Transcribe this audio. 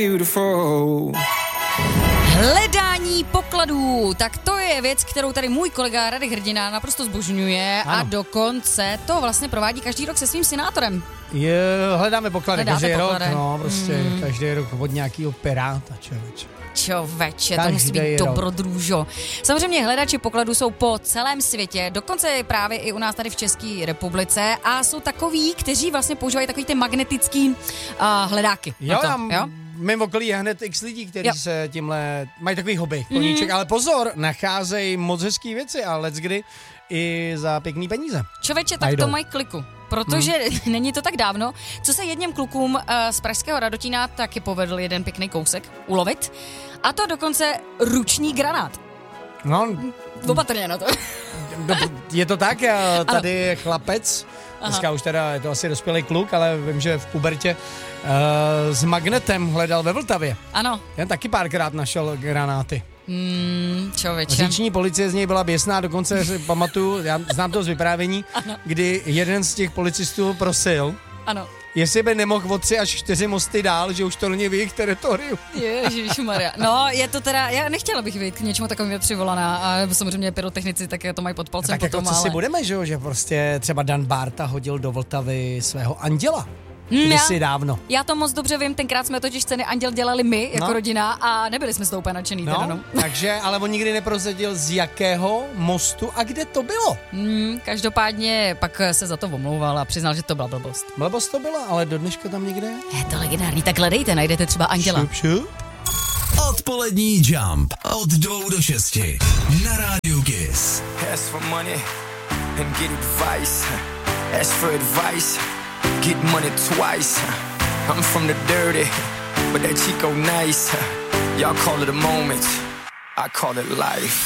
Hledání pokladů, tak to je věc, kterou tady můj kolega Radek Hrdina naprosto zbožňuje a dokonce to vlastně provádí každý rok se svým senátorem. Hledáme poklady každý rok, prostě každý rok od nějakého piráta, Čověče, to musí být dobrodružo. Samozřejmě hledači pokladů jsou po celém světě, dokonce právě i u nás tady v České republice a jsou takoví, kteří vlastně používají takový ty magnetický hledáky. Jo? Mým okolí je hned x lidí, kteří se tímhle mají takový hobby, koníček, ale pozor, nacházejí moc hezký věci a leckdy i za pěkný peníze. Čověče, tak to mají kliku. Protože není to tak dávno, co se jedním klukům z pražského Radotína taky povedl jeden pěkný kousek ulovit. A to dokonce ruční granát. No, opatrně na to. Je to tak, tady je chlapec, dneska už teda je to asi dospělý kluk, ale vím, že v pubertě s magnetem hledal ve Vltavě. Ano. Já taky párkrát našel granáty. Čověče. Říční policie z něj byla běsná, dokonce si pamatuju, já znám to z vyprávění, kdy jeden z těch policistů prosil, jestli by nemohl o 3 až 4 mosty dál, že už to není v jejich teritoriu. Ježišmarja. No, je to teda, já nechtěla bych být k něčemu takovým přivolaná, a samozřejmě pyrotechnici tak to mají pod palcem tak potom, jako co si budeme, že prostě třeba Dan Bárta hodil do Vltavy svého anděla. Kdysi dávno. Já to moc dobře vím, tenkrát jsme totiž Scény Anděl dělali my, jako rodina, a nebyli jsme s tou úplně nadšený. Takže, ale on nikdy neprozradil, z jakého mostu a kde to bylo. Každopádně pak se za to omlouval a přiznal, že to byla blbost. Blbost to byla, ale do dneška tam někde je to legendární, tak hledejte, najdete třeba Anděla. Odpolední Jump od 2 do 6 na rádiu Kiss. Ask for money and get advice. Ask for advice. Get money twice. I'm from the dirty, but that Chico nice. Y'all call it a moment, I call it life.